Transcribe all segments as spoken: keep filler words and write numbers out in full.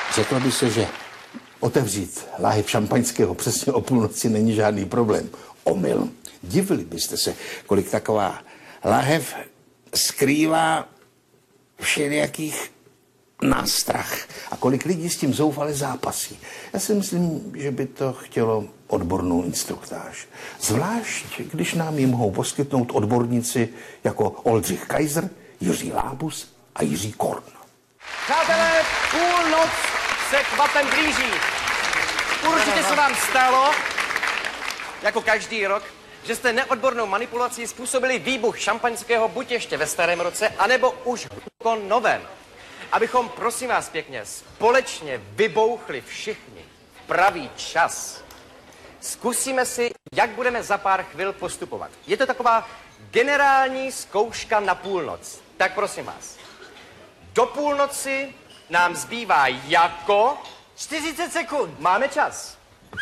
Řeklo by se, že otevřít láhev šampaňského přesně o půlnoci není žádný problém. Omyl. Divili byste se, kolik taková láhev skrývá všelijakých nástrah a kolik lidí s tím zoufale zápasí. Já si myslím, že by to chtělo odbornou instruktáž. Zvlášť, když nám ji mohou poskytnout odborníci jako Oldřich Kaiser, Jiří Lábus a Jiří Korn. Přátelé, půlnoc se kvapem blíží. Určitě se vám stalo, jako každý rok, že jste neodbornou manipulací způsobili výbuch šampaňského buď ještě ve starém roce, anebo už hluboko novém. Abychom, prosím vás pěkně, společně vybouchli všichni v pravý čas. Zkusíme si, jak budeme za pár chvil postupovat. Je to taková generální zkouška na půlnoc. Tak prosím vás, do půlnoci nám zbývá jako... čtyřicet sekund. Máme čas.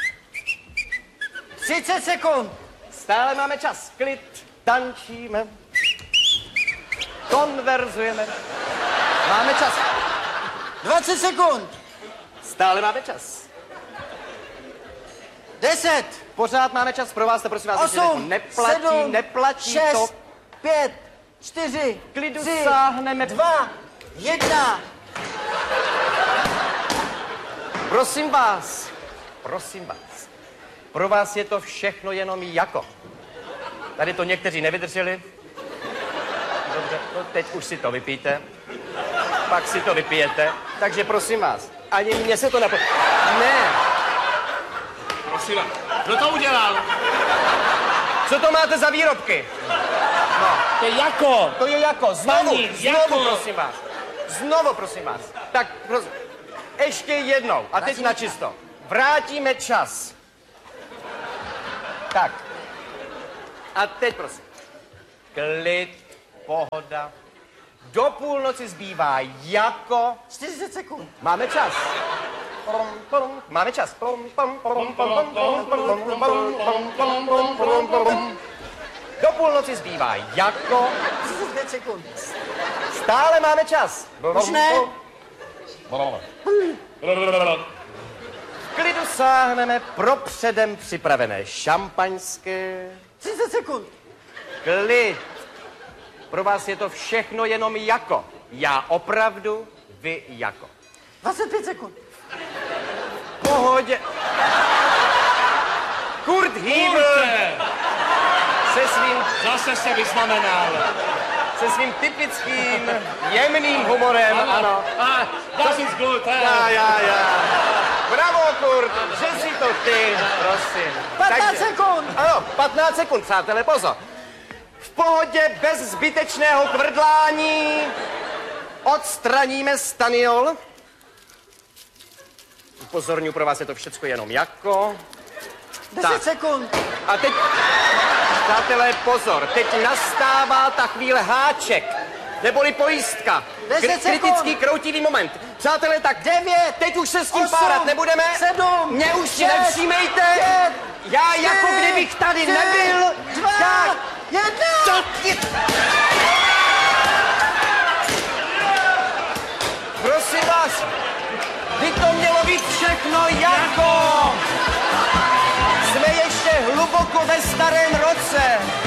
třicet sekund. Stále máme čas. Klid, tančíme, konverzujeme. Máme čas. dvacet sekund. Stále máme čas. deset. Pořád máme čas pro vás, to prosím vás. osm. Neplatí, sedm. neplatí šest. to. pět. čtyři. Klidu tři. sáhneme. dva. jedna. Prosím vás, prosím vás, pro vás je to všechno jenom jako. Tady to někteří nevydrželi. Dobře, no teď už si to vypijte. Pak si to vypijete. Takže prosím vás, ani mně se to nepo... Ne. Prosím vás, kdo to udělal? Co to máte za výrobky? No. To je jako. To je jako. Znovu, Paní, znovu, jako. prosím vás. Znovu, prosím vás. Tak, prosím. Ještě jednou. A teď na čisto. Vrátíme čas. Tak. A teď, prosím. Klid, pohoda. Do půlnoci zbývá jako... čtyřicet sekund. Máme čas. Máme čas. Do půlnoci zbývá jako... třicet pět sekund. Stále máme čas. Už ne. V klidu sáhneme pro předem připravené šampaňské. třicet sekund. Klid. Pro vás je to všechno jenom jako. Já opravdu, vy jako. dvacet pět sekund. Pohodě. Kurt Hýbl se svým, Zase se vyznamenal. se svým typickým jemným humorem, ano. A, das ist gut, eh? Já, já, já. Bravo, Kurt, že si to ty, prosím. patnáct sekund. Ano, patnáct sekund, přátelé, pozor. V pohodě, bez zbytečného kvrdlání odstraníme staniol. Upozorňuji, pro vás je to všecko jenom jako. deset Tak. sekund. A teď, přátelé, pozor, teď nastává ta chvíle háček, neboli pojistka. deset Kri- sekund. kritický kroutivý moment. Přátelé, tak devět. teď už se s tím osm, párat nebudeme. sedm. Mě už šest, nevšímejte. pět, Já jako tři, kdybych tady tři, nebyl. dva, Tak. jedna. Co ti... Prosím vás, by to mělo být všechno jako. Jsme ještě hluboko ve starém roce.